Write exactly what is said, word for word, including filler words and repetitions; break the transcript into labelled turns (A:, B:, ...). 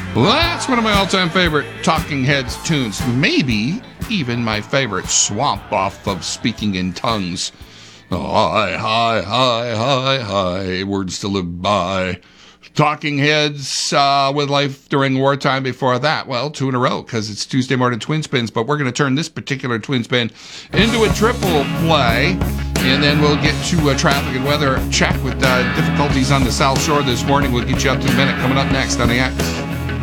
A: Well, that's one of my all-time favorite Talking Heads tunes. Maybe even my favorite swamp off of Speaking in Tongues. Oh, hi, hi, hi, hi, hi, words to live by. Talking Heads uh, with Life During Wartime before that. Well, two in a row because it's Tuesday morning twin spins, but we're going to turn this particular twin spin into a triple play, and then we'll get to a traffic and weather check with uh, difficulties on the South Shore this morning. We'll get you up to the minute coming up next on the X.